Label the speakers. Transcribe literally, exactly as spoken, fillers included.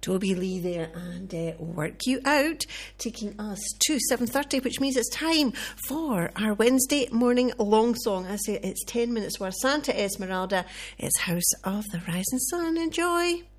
Speaker 1: Toby Lee there, and uh, Work You Out, taking us to seven thirty, which means it's time for our Wednesday morning long song. I say it's ten minutes worth. Santa Esmeralda, it's House of the Rising Sun. Enjoy.